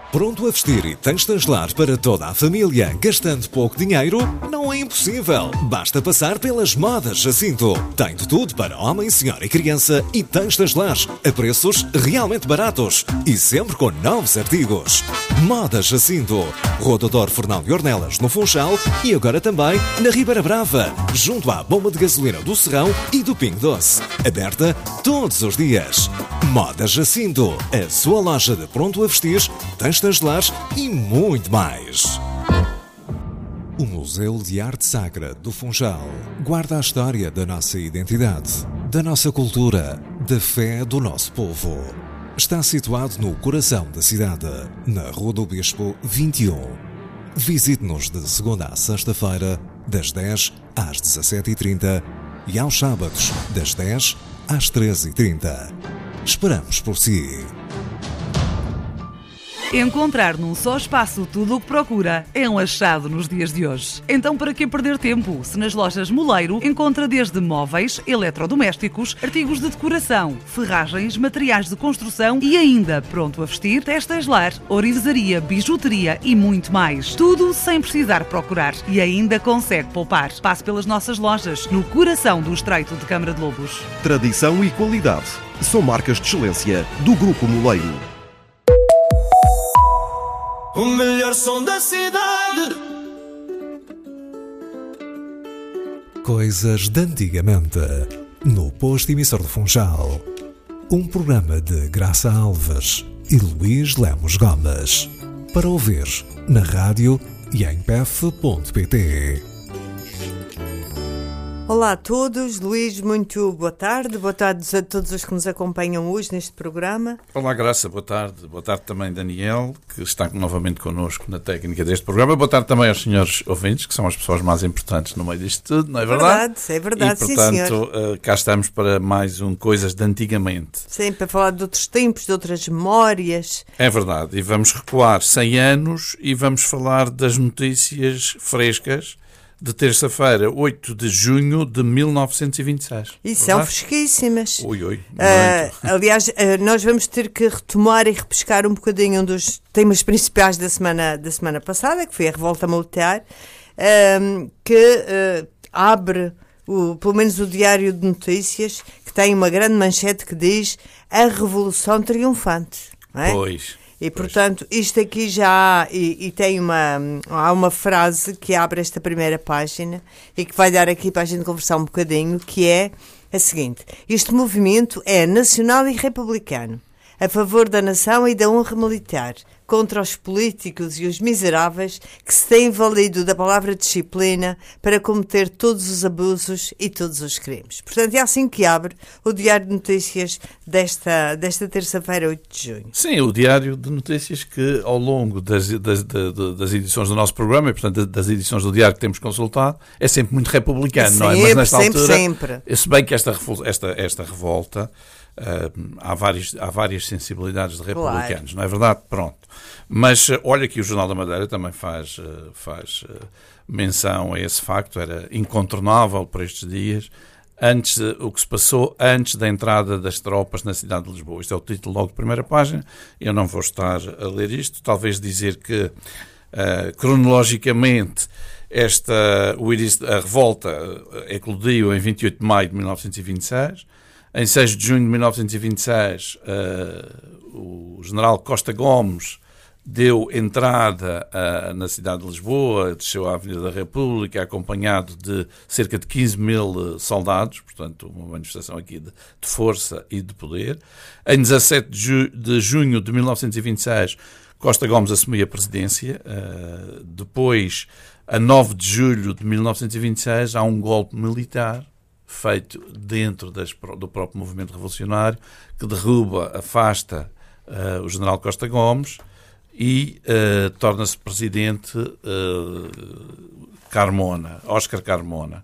Pronto a vestir e tens de lar para toda a família, gastando pouco dinheiro? Não é impossível. Basta passar pelas Modas Jacinto. Tem de tudo para homem, senhora e criança e tens de lar a preços realmente baratos e sempre com novos artigos. Modas Jacinto. Rua Doutor Fernão Ornelas, no Funchal e agora também na Ribeira Brava, junto à bomba de gasolina do Serrão e do Pingo Doce. Aberta todos os dias. Modas Jacinto, a sua loja de pronto a vestir, tens de lar e muito mais. O Museu de Arte Sacra do Funchal guarda a história da nossa identidade, da nossa cultura, da fé do nosso povo. Está situado no coração da cidade, na Rua do Bispo 21. Visite-nos de segunda à sexta-feira, das 10 às 17h30 e aos sábados, das 10 às 13h30. Esperamos por si. Encontrar num só espaço tudo o que procura é um achado nos dias de hoje. Então, para que perder tempo? Se nas lojas Moleiro encontra desde móveis, eletrodomésticos, artigos de decoração, ferragens, materiais de construção e ainda pronto a vestir, textilar, orivesaria, bijuteria e muito mais. Tudo sem precisar procurar e ainda consegue poupar. Passe pelas nossas lojas no coração do Estreito de Câmara de Lobos. Tradição e qualidade são marcas de excelência do Grupo Moleiro. O melhor som da cidade. Coisas de antigamente, no posto emissor do Funchal. Um programa de Graça Alves e Luís Lemos Gomes. Para ouvir na rádio e em pef.pt. Olá a todos, Luís, muito boa tarde. Boa tarde a todos os que nos acompanham hoje neste programa. Olá, Graça, boa tarde. Boa tarde também, Daniel, que está novamente connosco na técnica deste programa. Boa tarde também aos senhores ouvintes, que são as pessoas mais importantes no meio disto tudo, não é verdade? É verdade, e, sim, portanto, senhor. Cá estamos para mais um Coisas de Antigamente. Sim, para falar de outros tempos, de outras memórias. É verdade, e vamos recuar 100 anos e vamos falar das notícias frescas de terça-feira, 8 de junho de 1926. E são fresquíssimas. Muito. Aliás, nós vamos ter que retomar e repescar um bocadinho um dos temas principais da semana passada, que foi a revolta militar, que abre, pelo menos o Diário de Notícias, que tem uma grande manchete que diz a Revolução Triunfante. Não é? Pois. E, portanto, isto aqui já há, e tem há uma frase que abre esta primeira página e que vai dar aqui para a gente conversar um bocadinho, que é a seguinte: este movimento é nacional e republicano, a favor da nação e da honra militar, contra os políticos e os miseráveis que se têm valido da palavra disciplina para cometer todos os abusos e todos os crimes. Portanto, é assim que abre o Diário de Notícias desta terça-feira, 8 de junho. Sim, o Diário de Notícias que, ao longo das edições do nosso programa, e, portanto, das edições do Diário que temos consultado, é sempre muito republicano, sempre, não é? Mas nesta altura, sempre. Se bem que esta revolta, há várias sensibilidades de republicanos, claro. Não é verdade? Pronto. Mas olha que o Jornal da Madeira também faz menção a esse facto, era incontornável para estes dias, o que se passou antes da entrada das tropas na cidade de Lisboa. Isto é o título logo de primeira página, eu não vou estar a ler isto, talvez dizer que cronologicamente a revolta eclodiu em 28 de maio de 1926. Em 6 de junho de 1926, o general Costa Gomes deu entrada na cidade de Lisboa, desceu à Avenida da República, acompanhado de cerca de 15 mil soldados, portanto, uma manifestação aqui de força e de poder. Em 17 de junho de 1926, Costa Gomes assumiu a presidência. Depois, a 9 de julho de 1926, há um golpe militar feito dentro do próprio movimento revolucionário, que derruba, afasta o general Costa Gomes e torna-se presidente Óscar Carmona.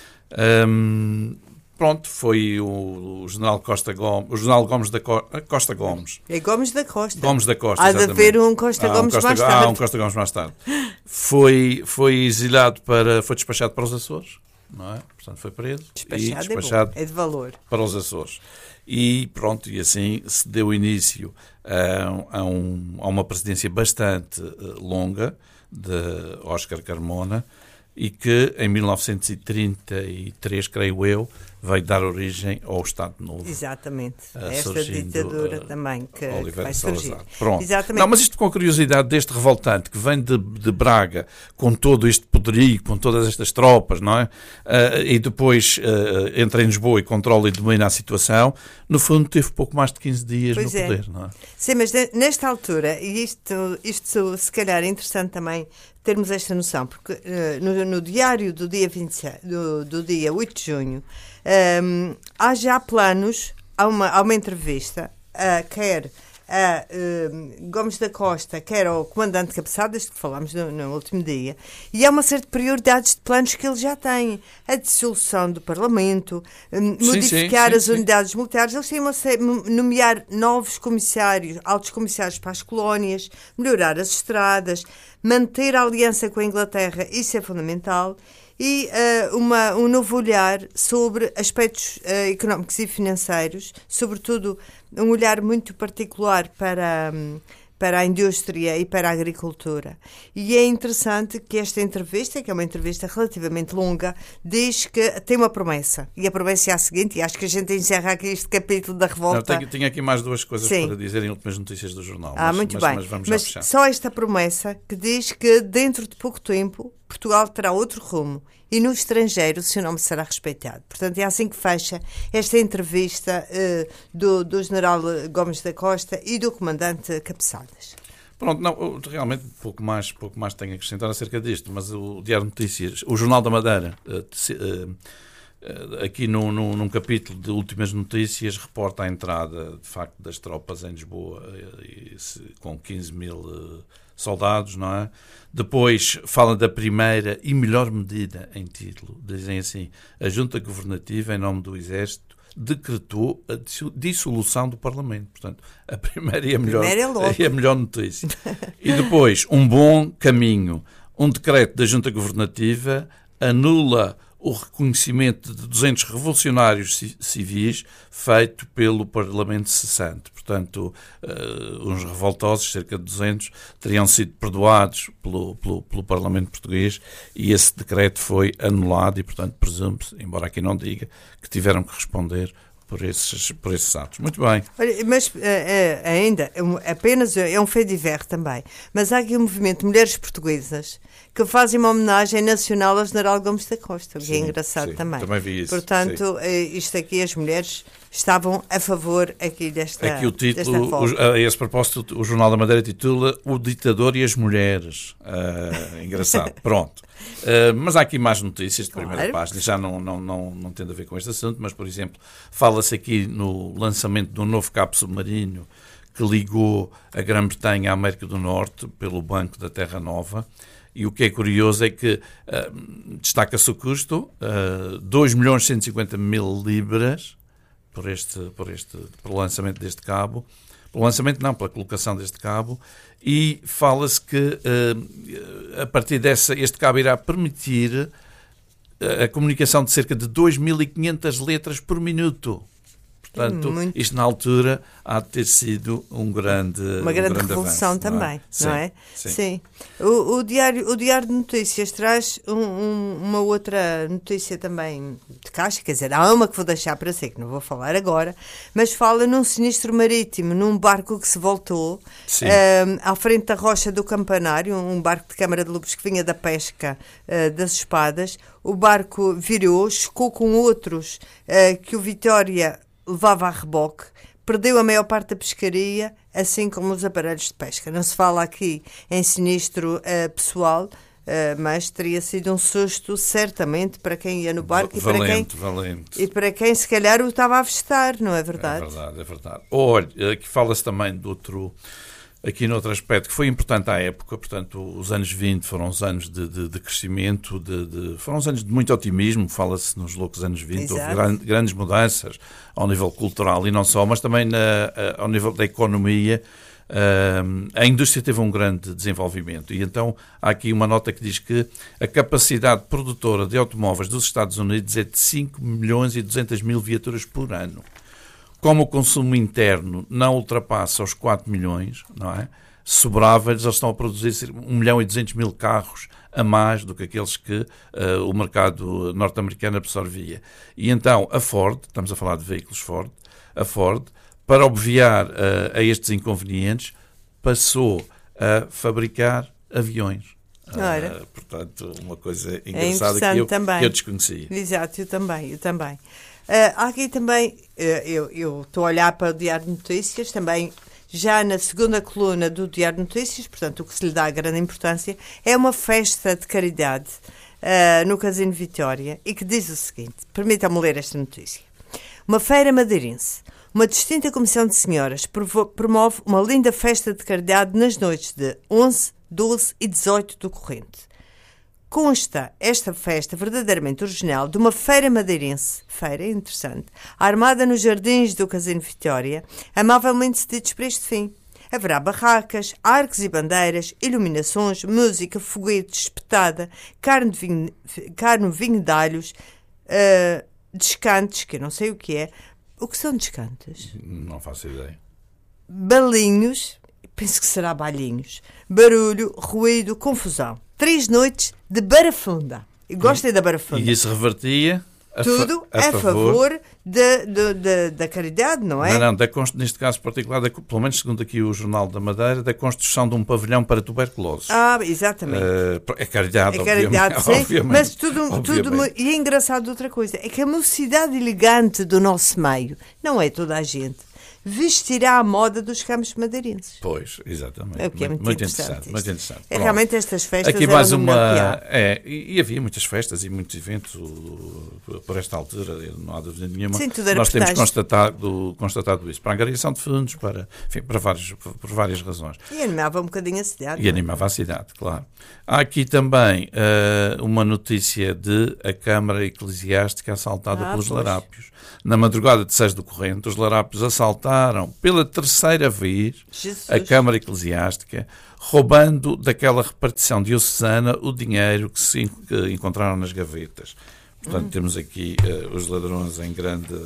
Pronto, foi o general Costa Gomes, o general Gomes da Costa Gomes. É Gomes da Costa. Gomes da Costa, há de haver um Costa Gomes mais tarde. Há um Costa Gomes mais tarde. Foi exilado foi despachado para os Açores. não é? Portanto, foi preso Despachado, e despachado é de valor. para os Açores. E pronto, e assim se deu início a uma presidência bastante longa de Óscar Carmona, e que em 1933, creio eu, veio dar origem ao Estado Novo. Exatamente. Esta ditadura também que vai surgir. Pronto. Exatamente. Não, mas isto com a curiosidade deste revoltante que vem de Braga, com todo este poderio, com todas estas tropas, não é? E depois entra em Lisboa e controla e domina a situação, no fundo teve pouco mais de 15 dias no poder, não é? Sim, mas nesta altura, e isto se calhar é interessante também termos esta noção, porque no diário do dia 27, do dia 8 de junho, há já planos, há uma entrevista, quer a Gomes da Costa, quer ao comandante Cabeçadas, que falámos no último dia, e há uma série de prioridades de planos que ele já tem. A dissolução do Parlamento, modificar as unidades militares, eles têm nomear novos comissários, altos comissários para as colónias, melhorar as estradas, manter a aliança com a Inglaterra, isso é fundamental, e um novo olhar sobre aspectos económicos e financeiros, sobretudo um olhar muito particular para a indústria e para a agricultura. E é interessante que esta entrevista, que é uma entrevista relativamente longa, diz que tem uma promessa. E a promessa é a seguinte, e acho que a gente encerra aqui este capítulo da revolta. Não, tenho aqui mais duas coisas para dizer em últimas notícias do jornal. Muito bem. Mas vamos já fechar. Só esta promessa que diz que dentro de pouco tempo Portugal terá outro rumo e no estrangeiro o seu nome será respeitado. Portanto, é assim que fecha esta entrevista do general Gomes da Costa e do comandante Cabeçadas. Pronto, não, realmente pouco mais tenho a acrescentar acerca disto, mas o Diário de Notícias, o Jornal da Madeira, aqui num capítulo de últimas notícias, reporta a entrada, de facto, das tropas em Lisboa, com 15 mil soldados, não é? Depois fala da primeira e melhor medida em título. Dizem assim: a Junta Governativa, em nome do Exército, decretou a dissolução do Parlamento. Portanto, a primeira e a melhor notícia. E depois, um bom caminho. Um decreto da Junta Governativa anula o reconhecimento de 200 revolucionários civis feito pelo Parlamento cessante. Portanto, uns revoltosos, cerca de 200, teriam sido perdoados pelo Parlamento português e esse decreto foi anulado e, portanto, presume-se, embora aqui não diga, que tiveram que responder por esses atos. Muito bem. Olha, mas ainda, apenas é um fait divers também, mas há aqui um movimento de mulheres portuguesas que fazem uma homenagem nacional ao general Gomes da Costa, que é engraçado também. Também vi isso. Portanto, isto aqui, as mulheres estavam a favor aqui desta aqui o título, a esse propósito, o Jornal da Madeira titula O Ditador e as Mulheres. Engraçado. Pronto. Mas há aqui mais notícias de primeira página, já não tendo a ver com este assunto, mas, por exemplo, fala-se aqui no lançamento de um novo cabo submarino que ligou a Grã-Bretanha à América do Norte pelo Banco da Terra Nova. E o que é curioso é que destaca-se o custo, 2.150.000 libras pelo lançamento deste cabo. Pelo lançamento não, pela colocação deste cabo. E fala-se que a partir este cabo irá permitir a comunicação de cerca de 2.500 letras por minuto. Portanto, isto na altura há de ter sido uma grande revolução avanço, também, não é? Sim. O Diário de Notícias traz uma outra notícia também de caixa, quer dizer, há uma que vou deixar para si, que não vou falar agora, mas fala num sinistro marítimo, num barco que se voltou à frente da Rocha do Campanário, um barco de Câmara de Lobos que vinha da pesca das Espadas. O barco virou, chocou com outros que o Vitória levava a reboque, perdeu a maior parte da pescaria, assim como os aparelhos de pesca. Não se fala aqui em sinistro pessoal, mas teria sido um susto, certamente, para quem ia no barco valente. E para quem se calhar o estava a avistar, não é verdade? É verdade. Olha, aqui fala-se também de aqui noutro aspecto que foi importante à época, portanto, os anos 20 foram os anos de crescimento, foram os anos de muito otimismo, fala-se nos loucos anos 20, houve grandes mudanças ao nível cultural e não só, mas também ao nível da economia. A indústria teve um grande desenvolvimento e então há aqui uma nota que diz que a capacidade produtora de automóveis dos Estados Unidos é de 5 milhões e 200 mil viaturas por ano. Como o consumo interno não ultrapassa os 4 milhões, não é? Sobrava-lhes, eles estão a produzir 1 milhão e 200 mil carros a mais do que aqueles que o mercado norte-americano absorvia. E então a Ford, estamos a falar de veículos Ford, a Ford, para obviar a estes inconvenientes, passou a fabricar aviões. Portanto, uma coisa engraçada que eu desconhecia. Exato, eu também. Aqui também, eu estou a olhar para o Diário de Notícias, também já na segunda coluna do Diário de Notícias, portanto, o que se lhe dá grande importância, é uma festa de caridade no Casino Vitória, e que diz o seguinte, permitam-me ler esta notícia. Uma feira madeirense. Uma distinta comissão de senhoras promove uma linda festa de caridade nas noites de 11, 12 e 18 do corrente. Consta esta festa verdadeiramente original de uma feira madeirense, feira interessante, armada nos jardins do Casino Vitória, amavelmente cedidos para este fim. Haverá barracas, arcos e bandeiras, iluminações, música, foguetes, espetada, carne, vinho de alhos, descantes, que eu não sei o que é. O que são descantes? Não faço ideia. Balinhos, penso que será balinhos, barulho, ruído, confusão. 3 noites de barafunda. Eu gostei da barafunda. E isso revertia tudo a favor da caridade, não é? Não, neste caso particular, pelo menos segundo aqui o Jornal da Madeira, da construção de um pavilhão para tuberculose. Exatamente. É caridade, sim, obviamente. Mas tudo e é engraçado outra coisa, é que a mocidade elegante do nosso meio, não é toda a gente, vestirá a moda dos campos madeirenses. Pois, exatamente. É o que é muito interessante. Muito interessante. Realmente estas festas aqui mais uma. E havia muitas festas e muitos eventos por esta altura, não há dúvida nenhuma. Sim, nós temos constatado isso. Para a angariação de fundos, por várias razões. E animava um bocadinho a cidade. E animava a cidade, claro. Há aqui também uma notícia de a Câmara Eclesiástica assaltada pelos larápios. Na madrugada de 6 do corrente, os larápios assaltaram pela terceira vez a Câmara Eclesiástica, roubando daquela repartição diocesana o dinheiro que encontraram nas gavetas. Portanto, temos aqui os ladrões em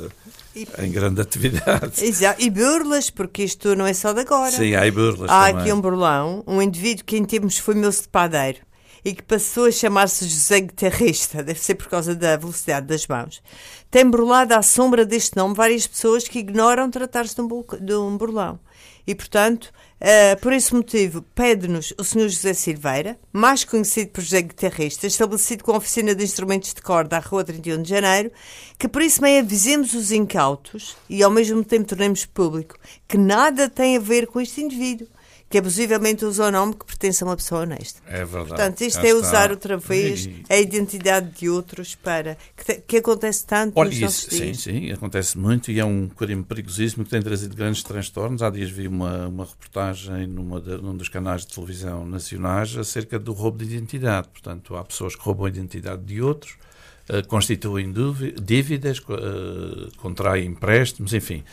grande atividade. Exato. E burlas, porque isto não é só de agora. Sim, há burlas Há também. Aqui um burlão, um indivíduo que em tempos foi moço de padeiro e que passou a chamar-se José Guitarrista, deve ser por causa da velocidade das mãos. Tem burlado à sombra deste nome várias pessoas que ignoram tratar-se de um burlão. E, portanto, por esse motivo, pede-nos o Sr. José Silveira, mais conhecido por José Guitarrista, estabelecido com a oficina de instrumentos de corda à Rua 31 de Janeiro, que por isso meio avisemos os incautos e ao mesmo tempo tornemos público que nada tem a ver com este indivíduo, que abusivelmente usa o nome que pertence a uma pessoa honesta. É verdade. Portanto, isto é usar outra vez a identidade de outros para... que acontece tanto nos nossos dias. Sim, acontece muito e é um crime perigosíssimo que tem trazido grandes transtornos. Há dias vi uma reportagem num dos canais de televisão nacionais acerca do roubo de identidade. Portanto, há pessoas que roubam a identidade de outros, constituem dívidas, contraem empréstimos, enfim.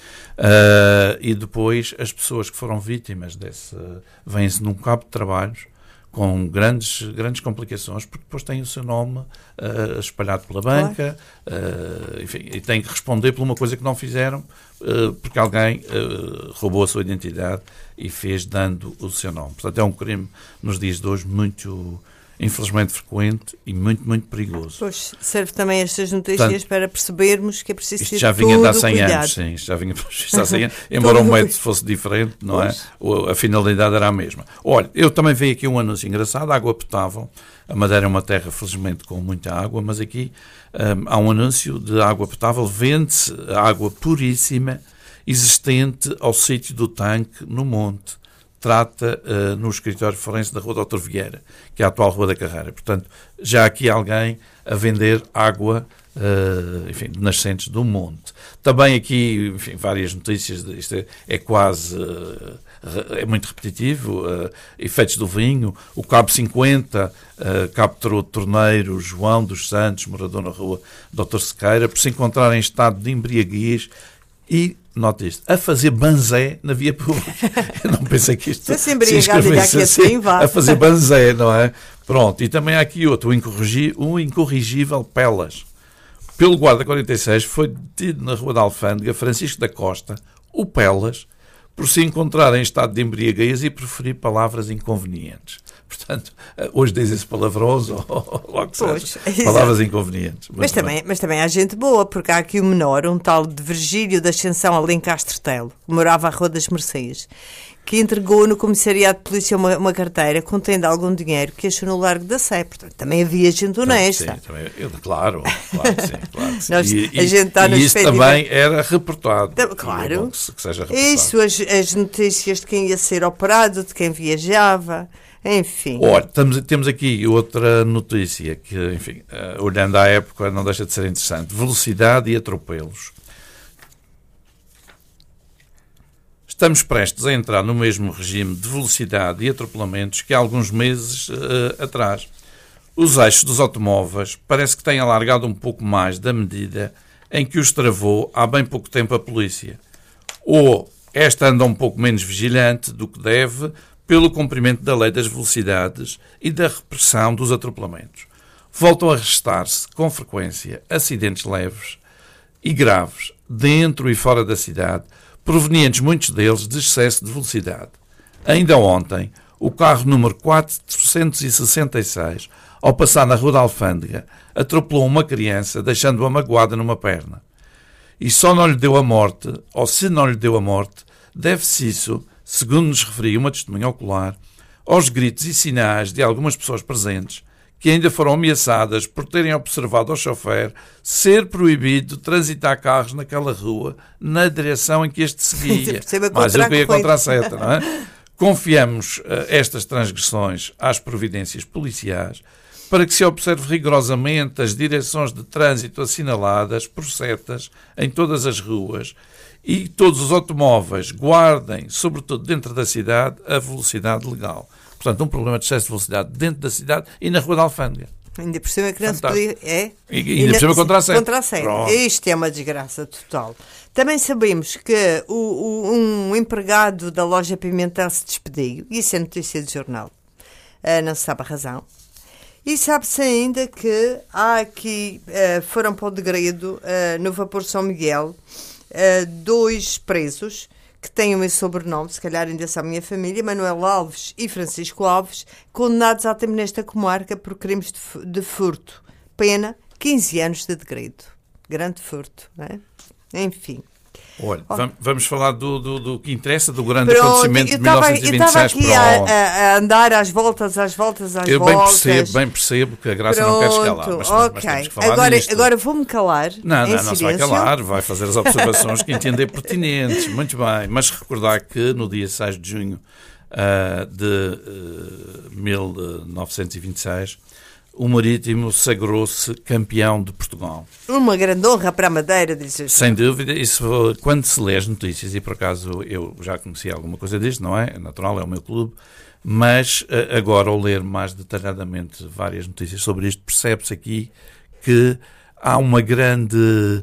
E depois as pessoas que foram vítimas vêm-se num cabo de trabalhos com grandes complicações, porque depois têm o seu nome espalhado pela banca, enfim, e têm que responder por uma coisa que não fizeram, porque alguém roubou a sua identidade e fez dando o seu nome. Portanto, é um crime nos dias de hoje muito... infelizmente frequente e muito, muito perigoso. Pois, serve também estas notícias para percebermos que é preciso ter isto já vinha de há 100 cuidado. anos, sim, isto já vinha há 100 anos, embora o método fosse diferente, não é? A finalidade era a mesma. Olha, eu também vi aqui um anúncio engraçado, água potável. A Madeira é uma terra, felizmente, com muita água, mas aqui há um anúncio de água potável, vende-se água puríssima, existente ao sítio do tanque, no monte. Trata no escritório forense da Rua Doutor Vieira, que é a atual Rua da Carreira. Portanto, já há aqui alguém a vender água, enfim, de nascentes do monte. Também aqui, enfim, várias notícias, isto é quase... é muito repetitivo, efeitos do vinho, o Cabo 50 capturou torneiro João dos Santos, morador na Rua Doutor Sequeira, por se encontrar em estado de embriaguez e note isto, a fazer banzé na via pública. Eu não pensei que isto se inscrevesse assim, vá. a fazer banzé, não é? Pronto, e também há aqui outro, o incorrigível Pelas. Pelo guarda 46 foi detido na Rua da Alfândega Francisco da Costa, o Pelas, por se encontrar em estado de embriaguez e preferir palavras inconvenientes. Portanto, hoje dizem-se palavrões ou logo seja, palavras inconvenientes. Mas também há gente boa, porque há aqui um menor, um tal de Virgílio da Ascensão Alencastre Telo, que morava à Rua das Mercês, que entregou no comissariado de polícia uma carteira contendo algum dinheiro que achou no Largo da Sé. Portanto, também havia gente honesta. Sim, também, claro que sim. A gente está e isso também era reportado. Claro. Que seja reportado. Isso, as notícias de quem ia ser operado, de quem viajava, enfim. Olha, temos aqui outra notícia que, enfim, olhando à época, não deixa de ser interessante. Velocidade e atropelos. Estamos prestes a entrar no mesmo regime de velocidade e atropelamentos que há alguns meses atrás. Os eixos dos automóveis parece que têm alargado um pouco mais da medida em que os travou há bem pouco tempo a polícia. Ou esta anda um pouco menos vigilante do que deve pelo cumprimento da lei das velocidades e da repressão dos atropelamentos. Voltam a registrar-se, com frequência, acidentes leves e graves, dentro e fora da cidade, provenientes muitos deles de excesso de velocidade. Ainda ontem, o carro número 466, ao passar na Rua da Alfândega, atropelou uma criança, deixando-a magoada numa perna. E só não lhe deu a morte, ou se não lhe deu a morte, deve-se isso, segundo nos referiu uma testemunha ocular, aos gritos e sinais de algumas pessoas presentes, que ainda foram ameaçadas por terem observado ao chofer ser proibido transitar carros naquela rua na direção em que este seguia. Mas ele ia contra a seta, não é? Confiamos estas transgressões às providências policiais para que se observe rigorosamente as direções de trânsito assinaladas por setas em todas as ruas e todos os automóveis guardem, sobretudo dentro da cidade, a velocidade legal. Portanto, um problema de excesso de velocidade dentro da cidade e na Rua da Alfândega. Ainda por cima que não se podia... E ainda por cima contra a seta. Contra a seta. Isto é uma desgraça total. Também sabemos que um empregado da loja Pimentel se despediu. Isso é notícia de jornal. Não se sabe a razão. E sabe-se ainda que há aqui, foram para o degredo, no vapor São Miguel, 2 presos que têm o meu sobrenome, se calhar ainda são a minha família, Manuel Alves e Francisco Alves, condenados à tempo nesta comarca por crimes de furto. Pena, 15 anos de degredo. Grande furto, não é? Enfim. Olha, vamos falar do que interessa, do grande acontecimento de 1926. Eu estava aqui a andar às voltas. Eu bem percebo que a Graça não quer chegar lá, mas temos que falar disto. Agora vou-me calar. Não se vai calar, vai fazer as observações que entender pertinentes. Muito bem, mas recordar que no dia 6 de junho de 1926, o Marítimo sagrou-se campeão de Portugal. Uma grande honra para a Madeira, diz assim. Sem dúvida, isso quando se lê as notícias, e por acaso eu já conhecia alguma coisa disto, não é? É natural, é o meu clube, mas agora ao ler mais detalhadamente várias notícias sobre isto, percebe-se aqui que há uma grande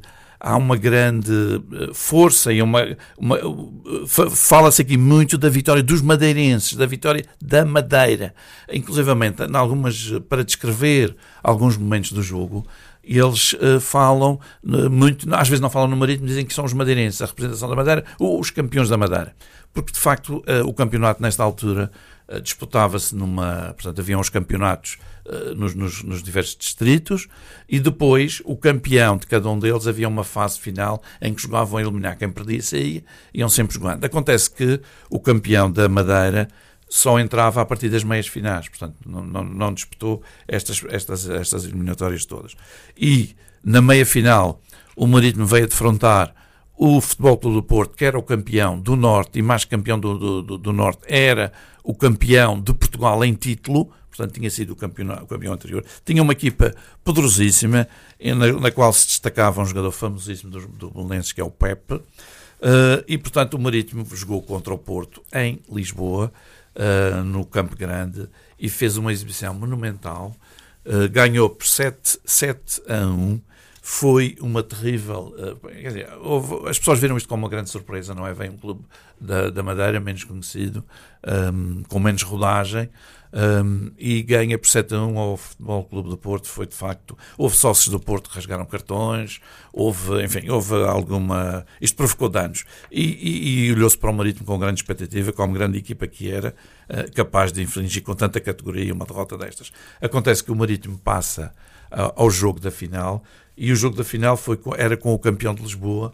força e fala-se aqui muito da vitória dos madeirenses, da vitória da Madeira. Inclusivamente, para descrever alguns momentos do jogo, eles falam muito, às vezes não falam no Marítimo, dizem que são os madeirenses, a representação da Madeira, ou os campeões da Madeira. Porque, de facto, o campeonato, nesta altura, disputava-se portanto, haviam os campeonatos nos diversos distritos e depois o campeão de cada um deles havia uma fase final em que jogavam a eliminar quem perdia e saía, iam sempre jogando. Acontece que o campeão da Madeira só entrava a partir das meias finais, portanto não disputou estas eliminatórias todas. E na meia final o Marítimo veio a defrontar o Futebol Clube do Porto, que era o campeão do Norte e mais campeão do Norte, era o campeão de Portugal em título, portanto tinha sido o campeão anterior. Tinha uma equipa poderosíssima, na qual se destacava um jogador famosíssimo do Belenenses, que é o Pepe, e portanto o Marítimo jogou contra o Porto em Lisboa, no Campo Grande, e fez uma exibição monumental, ganhou por 7-1, foi uma terrível... quer dizer, as pessoas viram isto como uma grande surpresa, não é? Vem um clube da Madeira, menos conhecido, com menos rodagem, e ganha por 7-1 ao Futebol Clube do Porto. Foi de facto... Houve sócios do Porto que rasgaram cartões, houve alguma... Isto provocou danos. E olhou-se para o Marítimo com grande expectativa, como grande equipa que era, capaz de infligir com tanta categoria uma derrota destas. Acontece que o Marítimo passa ao jogo da final, e o jogo da final era com o campeão de Lisboa,